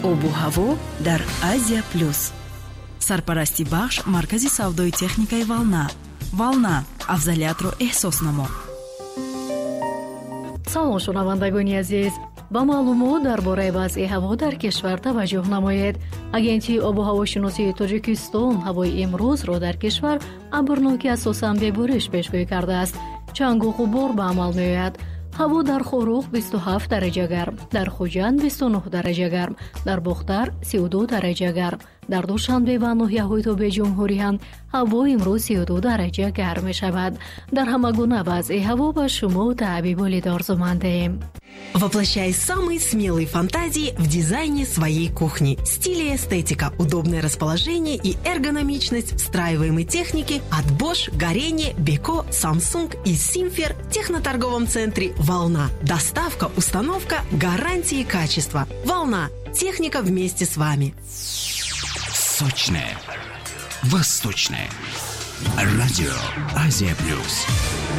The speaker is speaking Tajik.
обу ҳаво дар Азия плюс. Сарпарасти бахш маркази савдои техникаи Волна. Волна, афзалиятро эҳсос намо. салом шунавандагони азиз, ба маълумот дар бораи вазъи ҳаво дар кишвар таваҷҷӯҳ намоед. Агентии обу ҳавошиносии Тоҷикистон ҳавои имрӯзро дар кишвар абрноки асосан бебориш пешгӯӣ кардааст. чангу ғубор ба амал меояд. ҳаво дар Хорух 27 дараҷа гарм, дар Хуҷанд 29 дараҷа гарм, дар Бухтар 32 дараҷа гарм, дар Душанбе ва ноҳияҳои Тобе Ҷумҳурӣ ҳам ҳаво имрӯз 32 дараҷа гарм мешавад. Дар ҳама гуна вазъи ҳаво ба шумо таъбиболи дорзумандаем. Воплощай самые смелые фантазии в дизайне своей кухни. Стиль и эстетика, удобное расположение и эргономичность встраиваемой техники от Bosch, Горение, Beko, Samsung и Simfer в техноторговом центре «Волна». Доставка, установка, гарантии качества. «Волна». Техника вместе с вами. Сочное, восточное. Радио Азия Плюс.